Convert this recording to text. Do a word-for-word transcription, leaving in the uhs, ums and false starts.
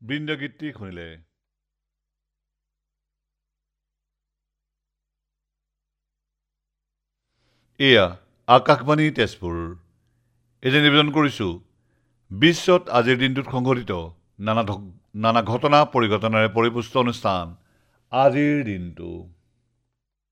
বৃন্দগীতটি শুনিলে। এয়া আকাশবাণী তেজপুৰ। এতিয়া নিবেদন কৰিছোঁ বিশ্বত আজিৰ দিনটোত সংঘটিত নানা নানা ঘটনা পৰিঘটনাৰে পৰিপুষ্ট অনুষ্ঠান আজিৰ দিনটো।